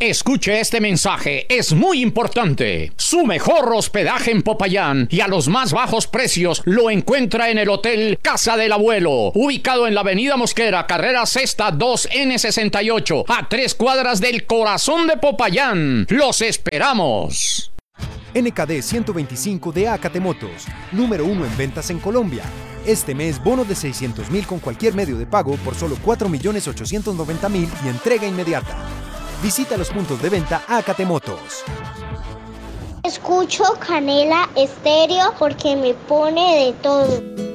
Escuche este mensaje, es muy importante. Su mejor hospedaje en Popayán y a los más bajos precios lo encuentra en el Hotel Casa del Abuelo, ubicado en la Avenida Mosquera, carrera Sexta 2N68, a 3 cuadras del corazón de Popayán. ¡Los esperamos! NKD 125 de Acate Motos, número 1 en ventas en Colombia. Este mes, bonos de 600.000 con cualquier medio de pago por solo 4.890.000 y entrega inmediata. Visita los puntos de venta Acate Motos. Escucho Canela Estéreo porque me pone de todo.